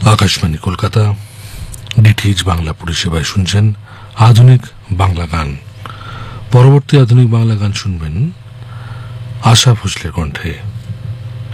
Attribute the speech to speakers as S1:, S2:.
S1: Akashvani Kolkata DTH Bangla পরিষেবায় শুনছেন আধুনিক বাংলা গান। পরবর্তী আধুনিক বাংলা গান শুনবেন আশা ভোসলের কণ্ঠে।